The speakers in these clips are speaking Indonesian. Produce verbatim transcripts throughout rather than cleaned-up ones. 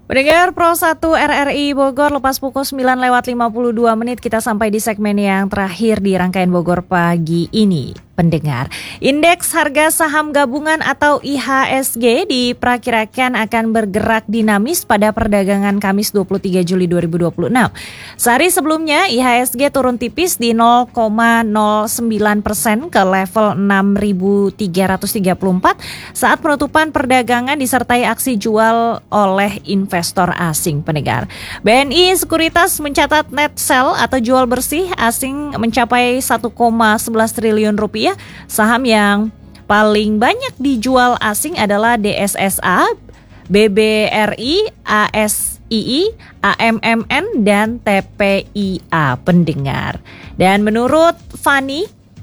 Pendengar Pro satu R R I Bogor, lepas pukul sembilan lewat lima puluh dua menit kita sampai di segmen yang terakhir di rangkaian Bogor pagi ini. Pendengar, indeks harga saham gabungan atau I H S G diperkirakan akan bergerak dinamis pada perdagangan Kamis dua puluh tiga Juli dua ribu dua puluh enam. Sehari sebelumnya I H S G turun tipis di nol koma nol sembilan persen ke level enam ribu tiga ratus tiga puluh empat saat penutupan perdagangan disertai aksi jual oleh investor asing. Pendengar, B N I Sekuritas mencatat net sell atau jual bersih asing mencapai satu koma sebelas triliun rupiah. Saham yang paling banyak dijual asing adalah D S S A, B B R I, A S I I, A M M N, dan T P I A. Pendengar. Dan menurut Fani,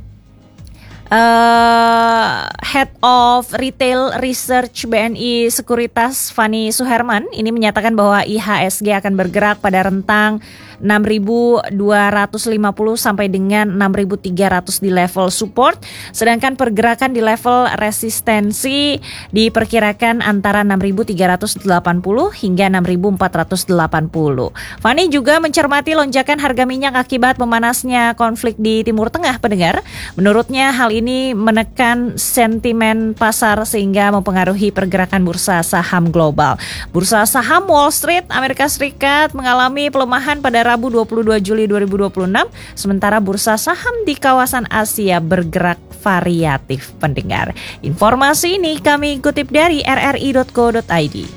Uh, Head of Retail Research B N I Sekuritas Fani Suherman ini menyatakan bahwa I H S G akan bergerak pada rentang enam ribu dua ratus lima puluh sampai dengan enam ribu tiga ratus di level support, sedangkan pergerakan di level resistensi diperkirakan antara enam ribu tiga ratus delapan puluh hingga enam ribu empat ratus delapan puluh. Fani juga mencermati lonjakan harga minyak akibat memanasnya konflik di Timur Tengah. Pendengar, menurutnya hal ini menekan sentimen pasar sehingga mempengaruhi pergerakan bursa saham global. Bursa saham Wall Street Amerika Serikat mengalami pelemahan pada Rabu dua puluh dua Juli dua ribu dua puluh enam, sementara bursa saham di kawasan Asia bergerak variatif. Pendengar, informasi ini kami kutip dari r r i dot co dot i d.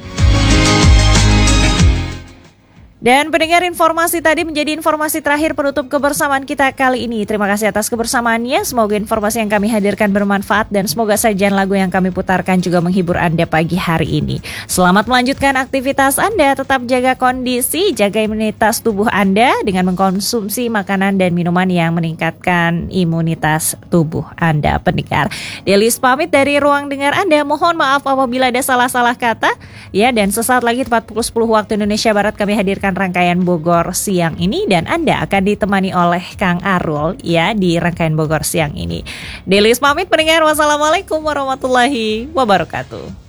Dan pendengar, informasi tadi menjadi informasi terakhir penutup kebersamaan kita kali ini. Terima kasih atas kebersamaannya. Semoga informasi yang kami hadirkan bermanfaat dan semoga sajian lagu yang kami putarkan juga menghibur Anda pagi hari ini. Selamat melanjutkan aktivitas Anda. Tetap jaga kondisi, jaga imunitas tubuh Anda dengan mengkonsumsi makanan dan minuman yang meningkatkan imunitas tubuh Anda. Pendengar, Delis pamit dari ruang dengar Anda. Mohon maaf apabila ada salah-salah kata. Ya, dan sesaat lagi tepat pukul sepuluh waktu Indonesia Barat kami hadirkan rangkaian Bogor siang ini dan Anda akan ditemani oleh Kang Arul ya di rangkaian Bogor siang ini. Delis pamit pendengar, wassalamualaikum warahmatullahi wabarakatuh.